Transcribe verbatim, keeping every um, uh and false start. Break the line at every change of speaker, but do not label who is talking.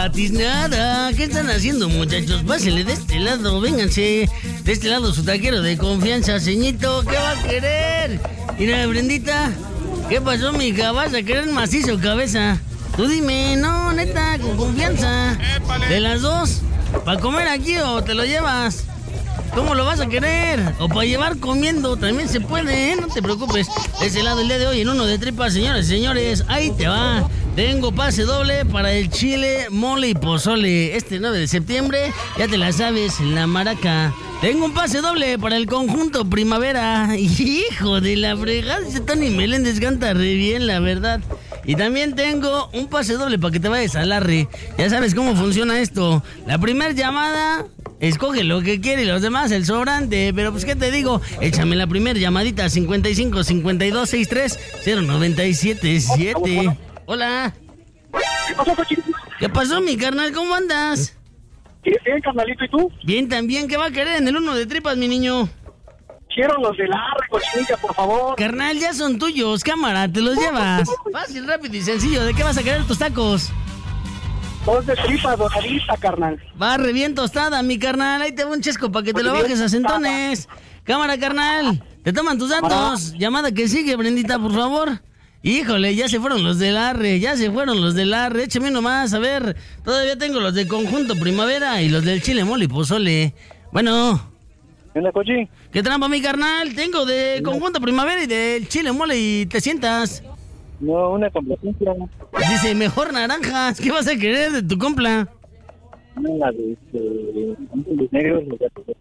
gratis nada. ¿Qué están haciendo, muchachos? Pásenle de este lado, vénganse. De este lado su taquero de confianza, ceñito. ¿Qué va a querer? Mira, Brendita, ¿qué pasó, mija? ¿Vas a querer macizo, cabeza? Tú dime, no, neta, con confianza. De las dos, ¿para comer aquí o te lo llevas? ¿Cómo lo vas a querer? O para llevar comiendo, también se puede, ¿eh? No te preocupes. De ese lado el día de hoy en uno de tripas, señores y señores, ahí te va. Tengo pase doble para el chile, mole y pozole. Este nueve de septiembre, ya te la sabes, en la Maraca. Tengo un pase doble para el conjunto Primavera. Hijo de la fregada, ese Tony Meléndez canta re bien, la verdad. Y también tengo un pase doble para que te vayas al Arre. Ya sabes cómo funciona esto. La primera llamada, escoge lo que quiere y los demás el sobrante. Pero pues, ¿qué te digo? Échame la primera llamadita, cincuenta y cinco, cincuenta y dos, sesenta y tres, cero noventa y siete siete. Hola.
¿Qué pasó, cochino?
¿Qué pasó, mi carnal? ¿Cómo andas?
Bien, bien, carnalito, ¿y tú?
Bien, también. ¿Qué va a querer en el uno de tripas, mi niño?
Quiero los del Arre, cochinilla, por favor.
Carnal, ya son tuyos, cámara, te los llevas. Fácil, rápido y sencillo. ¿De qué vas a querer tus tacos?
Dos de tripa doradita, carnal.
Va re bien tostada, mi carnal. Ahí te va un chesco para que te lo bajes a centones. Cámara, carnal. Te toman tus datos. Llamada que sigue, Brendita, por favor. Híjole, ya se fueron los del Arre, ya se fueron los del Arre. Échame nomás, a ver. Todavía tengo los de Conjunto Primavera y los del chile, mole y pozole. Bueno.
¿Qué onda, cochi?
¿Qué trampa, mi carnal? Tengo de Conjunto Primavera y del chile, mole y te sientas.
No, una complacencia.
Dice, mejor naranjas. ¿Qué vas a querer de tu compla?
Una de, de, de negros.